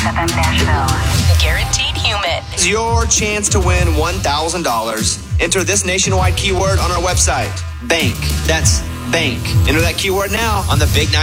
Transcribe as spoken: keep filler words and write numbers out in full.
F M Nashville. Guaranteed Human. It's your chance to win one thousand dollars. Enter this nationwide keyword on our website. Bank. That's bank. Enter that keyword now on the Big nine